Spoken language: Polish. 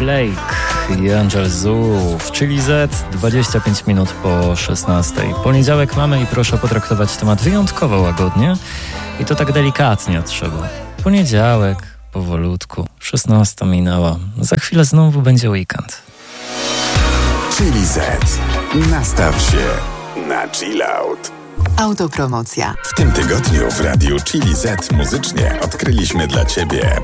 Flake i Angel Zoo w Chili Z, 25 minut po 16. Poniedziałek mamy i proszę potraktować temat wyjątkowo łagodnie i to tak delikatnie trzeba. Poniedziałek, powolutku, 16 minęła. Za chwilę znowu będzie weekend. Chili Z. Nastaw się na chill out. Autopromocja. W tym tygodniu w Radiu Chili Z muzycznie odkryliśmy dla Ciebie